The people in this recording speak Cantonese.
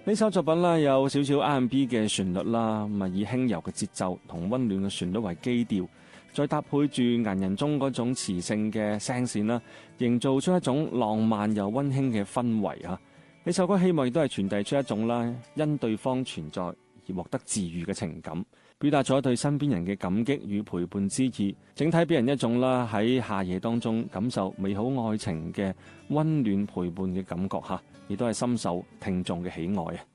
呢首作品啦，有少少 R&B 嘅旋律啦，咁啊以輕柔嘅節奏同溫暖嘅旋律為基調，再搭配住銀人中嗰種磁性嘅聲線啦，營造出一種浪漫又溫馨嘅氛圍啊！呢首歌希望亦都係傳遞出一種啦，因對方存在而獲得治癒嘅情感，表達咗對身邊人嘅感激與陪伴之意，整體俾人一種啦喺夏夜當中感受美好愛情嘅溫暖陪伴嘅感覺嚇，亦都係深受聽眾嘅喜愛啊！